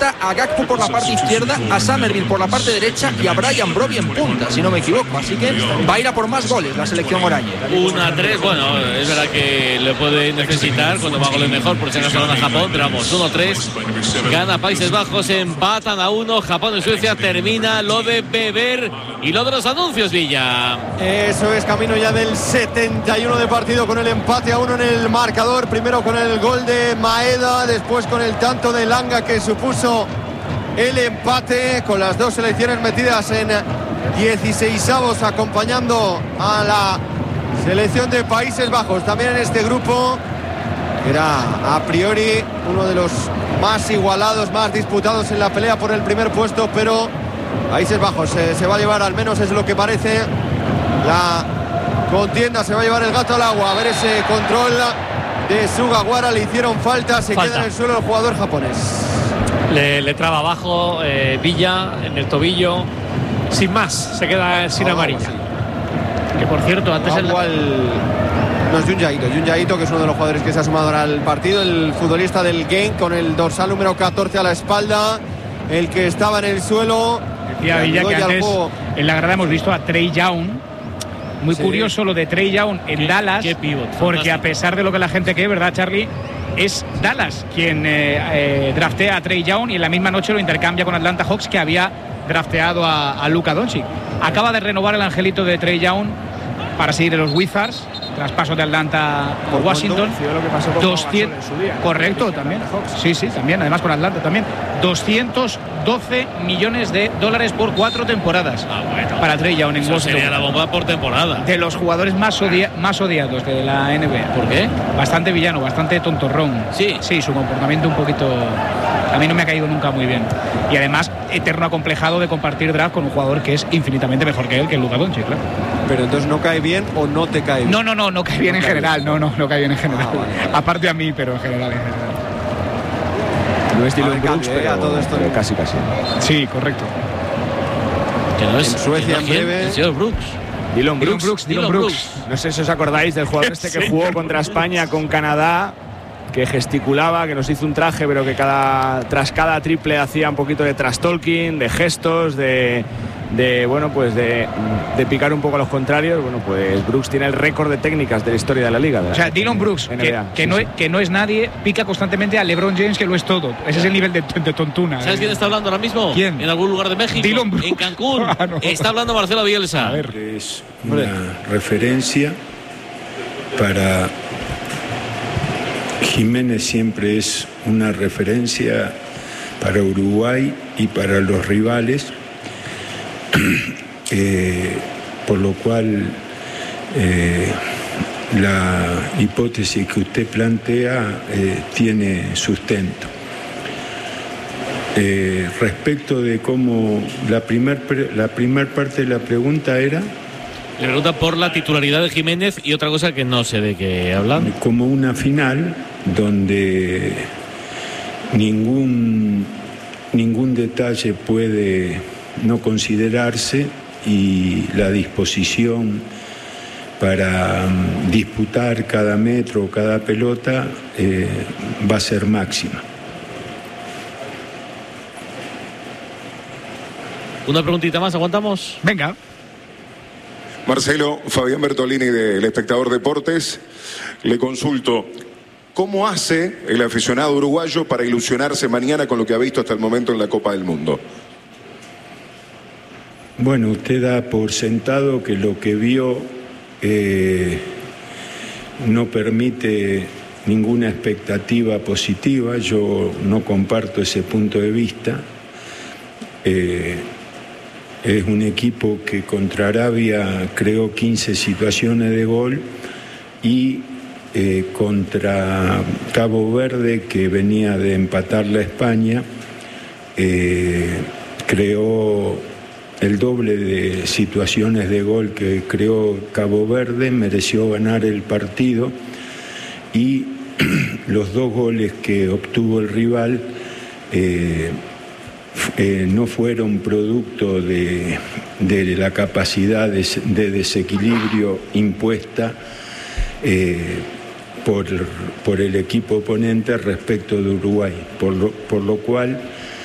Falta a Gakpo por la parte izquierda, a Summerville por la parte derecha y a Brian Brobby en punta, si no me equivoco. Así que va a ir a por más goles la selección orañe. 1-3, bueno, es verdad que le puede necesitar cuando va a goles mejor, por si acaso gana Japón, pero vamos, 1-3, gana Países Bajos, empatan a 1, Japón y Suecia. Termina lo de beber y lo de los anuncios, Villa. Eso es, camino ya del 71 de partido, con el empate a 1 en el marcador. Primero con el gol de Maeda, después con el tanto de Langa que supuso el empate, con las dos selecciones metidas en 16avos, acompañando a la selección de Países Bajos también en este grupo. Era a priori uno de los más igualados, más disputados en la pelea por el primer puesto, pero Países Bajos se va a llevar, al menos es lo que parece, la contienda. Se va a llevar el gato al agua. A ver ese control de Sugawara, le hicieron falta, queda en el suelo el jugador japonés. Le traba abajo Villa en el tobillo, sin más, se queda sin amarilla. Sí. Que por cierto, antes no es Junjaito, que es uno de los jugadores que se ha sumado ahora al partido, el futbolista del Genk, con el dorsal número 14 a la espalda, el que estaba en el suelo. Decía Villa que antes en la grada hemos visto a Trey Young. Muy curioso lo de Trey Young en Dallas, porque a pesar de lo que la gente cree, ¿verdad, Charlie? Es Dallas quien draftea a Trey Young y en la misma noche lo intercambia con Atlanta Hawks, que había drafteado a Luka Doncic. Acaba de renovar el angelito de Trey Young para seguir en los Wizards, traspaso de Atlanta por Washington. Lo que pasó con 200, en su día, correcto, también. Sí, también, además con Atlanta también. 212 millones de dólares por 4 temporadas para Trey Young en Washington. Sería la bomba por temporada. De los jugadores más odiados de la NBA. ¿Por qué? Bastante villano, bastante tontorrón. Sí, su comportamiento un poquito... A mí no me ha caído nunca muy bien. Y además, eterno acomplejado de compartir draft con un jugador que es infinitamente mejor que él, que es Luka Doncic, claro. Pero entonces, ¿no cae bien o no te cae bien? No cae bien en general. No cae bien en general. Vale. Aparte a mí, pero en general. No es Dylan Brooks, pero todo esto casi. Sí, correcto. Que no es en Suecia en breve. El señor Brooks. Dylan Brooks. No sé si os acordáis del jugador que jugó contra España con Canadá, que gesticulaba, que nos hizo un traje, pero que tras cada triple hacía un poquito de trash talking, de gestos, de picar un poco a los contrarios. Bueno, pues Brooks tiene el récord de técnicas de la historia de la liga. O sea, Dylan Brooks, que no es nadie, pica constantemente a LeBron James, que lo es todo. Ese es el nivel de tontuna. ¿Sabes quién está hablando ahora mismo? ¿Quién? En algún lugar de México. Dylan Brooks. En Cancún. Está hablando Marcelo Bielsa. A ver. Es una referencia para Jiménez, siempre es una referencia para Uruguay y para los rivales. Por lo cual la hipótesis que usted plantea tiene sustento. Respecto de cómo la primer parte de la pregunta era... Le pregunta por la titularidad de Jiménez y otra cosa que no sé de qué hablan. Como una final donde ningún detalle puede no considerarse y la disposición para disputar cada metro o cada pelota va a ser máxima. Una preguntita más, ¿aguantamos? Venga. Marcelo, Fabián Bertolini del Espectador Deportes, le consulto, ¿cómo hace el aficionado uruguayo para ilusionarse mañana con lo que ha visto hasta el momento en la Copa del Mundo? Bueno, usted da por sentado que lo que vio no permite ninguna expectativa positiva. Yo no comparto ese punto de vista. Es un equipo que contra Arabia creó 15 situaciones de gol y contra Cabo Verde, que venía de empatarle a España, creó el doble de situaciones de gol que creó Cabo Verde, mereció ganar el partido y los 2 goles que obtuvo el rival no fueron producto de la capacidad de desequilibrio impuesta por el equipo oponente respecto de Uruguay, por lo cual